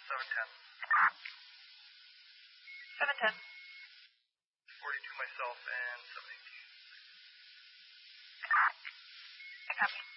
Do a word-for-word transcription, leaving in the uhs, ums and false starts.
seven ten. seven ten. forty-two myself and seven eighteen. I copy.